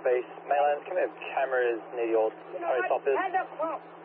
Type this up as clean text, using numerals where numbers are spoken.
Base. Mainland, can we have cameras near your toe toppers?